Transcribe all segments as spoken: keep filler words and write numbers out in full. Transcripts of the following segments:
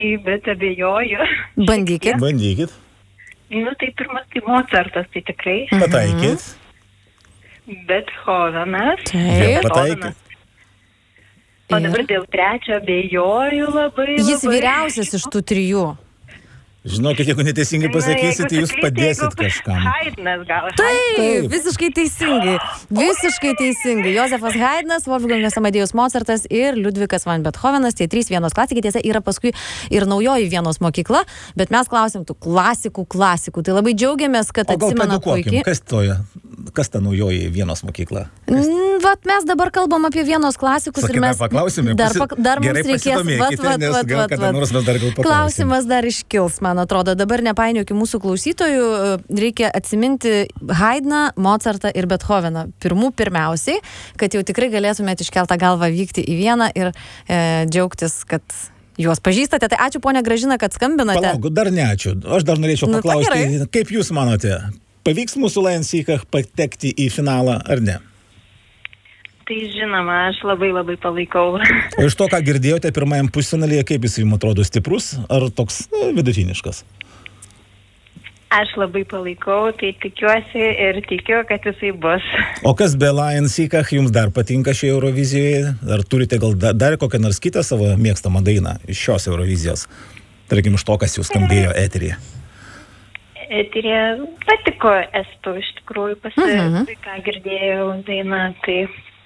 bet abejoju. Bandykit. Bandykit. Nu, tai pirmas tai Mozartas, tai tikrai. Pataikit. Bethovenas. Taip. Pataikit. O dabar dėl trečio abejoju labai. Jis labai. vyriausias iš tų trijų. Žinokit, jeigu neteisingai pasakysit, tai jūs padėsit kažkam. Haydnas gal. Taip, Taip. visiškai teisingai. Visiškai teisingai. Jozefas Haydnas, Wolfgangas Amadėjus Mozartas ir Liudvikas van Bethovenas. Tie trys Vienos klasikai. Tiesa, yra paskui ir naujoji Vienos mokykla, bet mes klausim tų klasikų, klasikų. Tai labai džiaugiamės, kad O gal atsimenat padukuokim, puikiai. kas toje, kas ta naujoji Vienos mokykla? Mm, vat mes dabar kalbam apie Vienos klasikus ir Sakykime, mes paklausime, dar, pasi- pak- dar mums gerai reikės pasidomėkite, nes gal kada nors mes dar gal paklausim. Klausimas dar iškils, man atrodo. Dabar nepainiokim mūsų klausytojų, reikia atsiminti Haydną, Mozartą ir Bethoveną. Pirmų pirmiausiai, kad jau tikrai galėtumėte iškeltą galvą vykti į vieną ir e, džiaugtis, kad juos pažįstate. Tai ačiū, ponia Gražina, kad skambinate. Palauk, dar ne ačiū. Aš dar norėčiau Nu, tai paklausti, gerai. kaip jūs manote, pavyks mūsų Lion Seek'ą patekti į finalą ar ne? Tai žinoma, aš labai labai palaikau. O iš to, ką girdėjote pirmajam pusfinalyje, kaip jis jums atrodo, stiprus ar toks na, vidutiniškas? Aš labai palaikau, tai tikiuosi ir tikiu, kad jisai bus. O kas be Lion Seek'ą jums dar patinka šioje Eurovizijoje? Ar turite gal da- dar kokią nors kitą savo mėgstamą dainą iš šios Eurovizijos? Tarkim, iš to, kas jūs skambėjo eteryje. Eterė patiko estų iš tikrųjų pasi, Mhm. tai ką girdėjau dainą, tai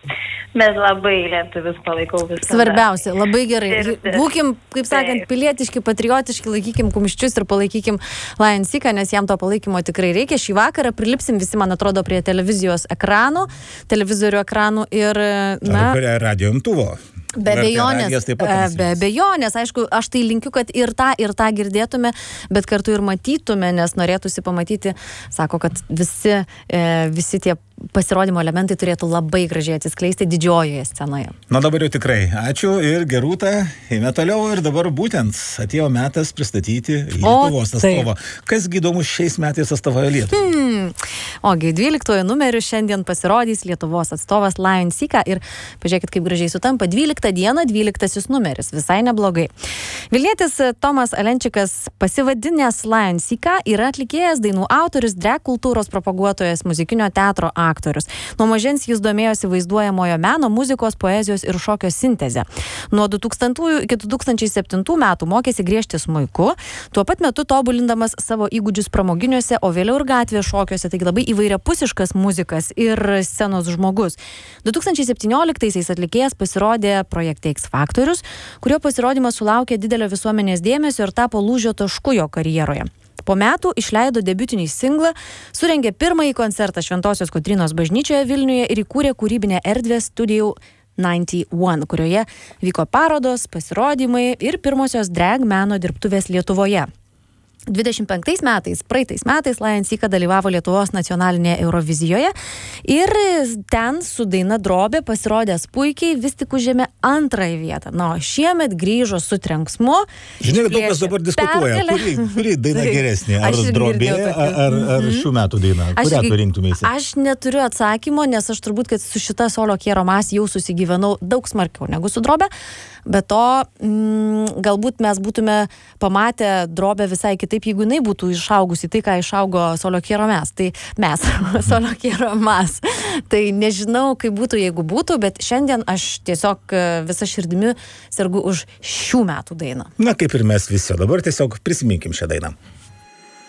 mes labai lietuvius palaikau visą. Svarbiausia, labai gerai. Širdis. Būkim, kaip sakant, Taip. pilietiški, patriotiški, laikykim kumščius ir palaikykim Lion Seek'ą, nes jam to palaikymo tikrai reikia. Šį vakarą prilipsim visi, man atrodo, prie televizijos ekranų, televizorių ekranų ir, na... Ar prie radio imtuvo? Be Lrt abejonės, radijas taip pat e, transliuos. be abejonės, aišku, aš tai linkiu, kad ir tą, ir tą girdėtume, bet kartu ir matytume, nes norėtųsi pamatyti, sako, kad visi, e, visi tie pasirodymo elementai turėtų labai gražiai atsiskleisti didžiojoje scenoje. Na dabar jau tikrai. Ačiū ir gerūta. Eime toliau ir dabar būtent atėjo metas pristatyti Lietuvos taip. atstovą. Kas įdomu šiais metais atstovauja Lietuvą? Hmm. Ogi, dvyliktojo numeriu šiandien pasirodys Lietuvos atstovas Lion Seek'ą ir pažiūrėkit, kaip gražiai sutampa. dvyliktą dieną, dvyliktasis numeris. Visai neblogai. Vilnietis Tomas Alenčikas, pasivadinęs Lion Seek'ą, yra atlikėjas, dainų autorius, drag kultūros propaguotojas, muzikinio teatro aktorius. Nuo mažens jis domėjosi vaizduojamojo meno, muzikos, poezijos ir šokio sintezę. Nuo du tūkstantųjų iki du tūkstančiai septintų metų mokėsi griežti smuiku, tuo pat metu tobulindamas savo įgūdžius pramoginiuose, o vėliau ir gatvės šokiuose, taigi labai įvairiapusiškas muzikas ir scenos žmogus. du tūkstančiai septynioliktaisiais atlikėjas pasirodė projekte X Faktorius, kurio pasirodymas sulaukė didelio visuomenės dėmesio ir tapo lūžio tašku jo karjeroje. Po metų išleido debiutinį singlą, surengė pirmąjį koncertą Šventosios Kotrynos bažnyčioje Vilniuje ir įkūrė kūrybinę erdvę Studio devyniasdešimt vienas, kurioje vyko parodos, pasirodymai ir pirmosios drag meno dirbtuvės Lietuvoje. dvidešimt penktais metais, praeitais metais Lion Seek'ą dalyvavo Lietuvos nacionalinėje Eurovizijoje ir ten su daina Drobė pasirodęs puikiai, vis tik užėmė antrąją vietą. Na, o šiemet grįžo su trenksmu. Žinai, daug kas dabar diskutuoja, kuri, kuri daina geresnė, ar Drobė, ar, ar, ar šių metų daina, kurią tu rinktumėsi? Aš neturiu atsakymo, nes aš turbūt, kad su šita Solo Quiero Más jau susigyvenau daug smarkiau negu su Drobė, bet to mm, galbūt mes būtume pamatę Drobę visai kitaip, jeigu jinai būtų išaugusi tai, ką išaugo Solo Quiero Más. Tai mes, Solo Quiero Más. Tai nežinau, kaip būtų, jeigu būtų, bet šiandien aš tiesiog visą širdimi sergu už šių metų dainą. Na, kaip ir mes visi. Dabar tiesiog prisiminkim šią dainą.